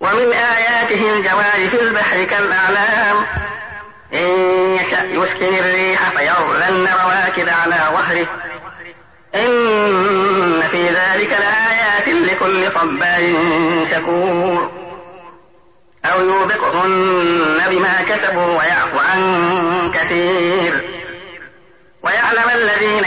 ومن آياته الجوار في البحر كالأعلام إن يشأ يسكن الريح فيظللن رواكد على ظهره إن في ذلك لآيات لكل صبار شكور أو يوبقهن بما كسبوا ويعفو عن كثير ويعلم الذين